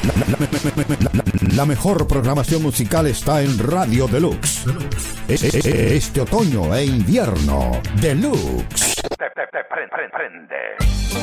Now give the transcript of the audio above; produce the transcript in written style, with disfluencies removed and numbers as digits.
La mejor programación musical está en Radio Deluxe. Este otoño e invierno, Deluxe. Prende.